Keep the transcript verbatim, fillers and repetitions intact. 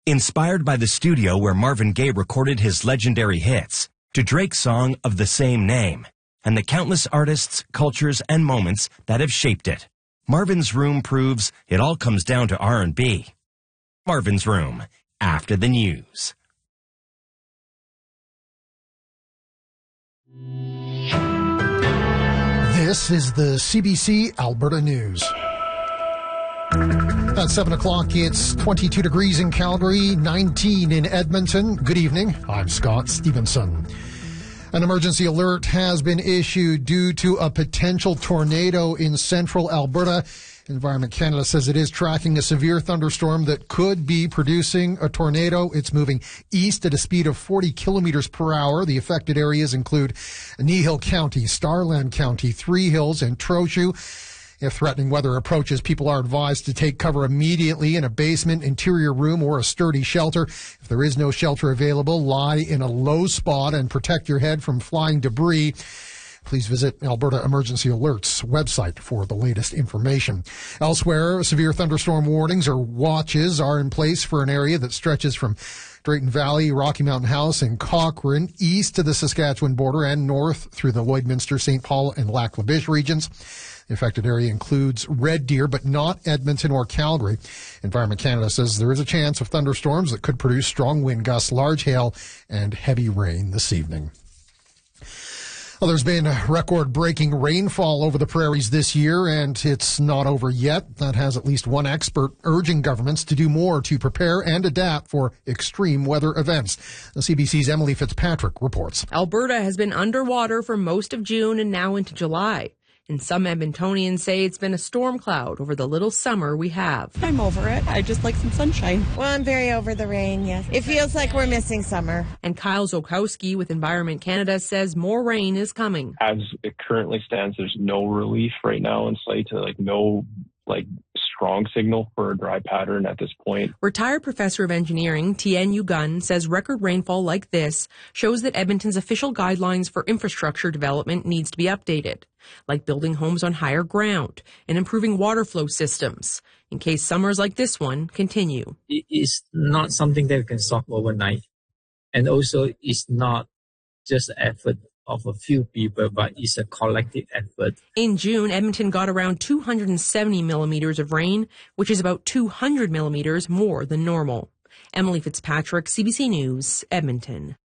Inspired by the studio where Marvin Gaye recorded his legendary hits, to Drake's song of the same name, and the countless artists, cultures, and moments that have shaped it. Marvin's Room proves it all comes down to R and B. Marvin's Room, after the news. This is the C B C Alberta News. At seven o'clock, it's twenty-two degrees in Calgary, nineteen in Edmonton. Good evening. I'm Scott Stevenson. An emergency alert has been issued due to a potential tornado in central Alberta. Environment Canada says it is tracking a severe thunderstorm that could be producing a tornado. It's moving east at a speed of forty kilometers per hour. The affected areas include Kneehill County, Starland County, Three Hills, and Trochu. If threatening weather approaches, people are advised to take cover immediately in a basement, interior room, or a sturdy shelter. If there is no shelter available, lie in a low spot and protect your head from flying debris. Please visit Alberta Emergency Alerts website for the latest information. Elsewhere, severe thunderstorm warnings or watches are in place for an area that stretches from Drayton Valley, Rocky Mountain House, and Cochrane, east to the Saskatchewan border and north through the Lloydminster, Saint Paul, and Lac La Biche regions. The affected area includes Red Deer, but not Edmonton or Calgary. Environment Canada says there is a chance of thunderstorms that could produce strong wind gusts, large hail, and heavy rain this evening. Well, there's been record-breaking rainfall over the prairies this year, and it's not over yet. That has at least one expert urging governments to do more to prepare and adapt for extreme weather events. The C B C's Emily Fitzpatrick reports. Alberta has been underwater for most of June and now into July. And some Edmontonians say it's been a storm cloud over the little summer we have. I'm over it. I just like some sunshine. Well, I'm very over the rain, yes. It feels like we're missing summer. And Kyle Zokowski with Environment Canada says more rain is coming. As it currently stands, there's no relief right now in sight, like no like strong signal for a dry pattern at this point. Retired professor of engineering Tien Yu Gun says record rainfall like this shows that Edmonton's official guidelines for infrastructure development needs to be updated, like building homes on higher ground and improving water flow systems, in case summers like this one continue. It is not something that we can solve overnight. And also, it's not just an effort of a few people, but it's a collective effort. In June, Edmonton got around two hundred seventy millimeters of rain, which is about two hundred millimeters more than normal. Emily Fitzpatrick, C B C News, Edmonton.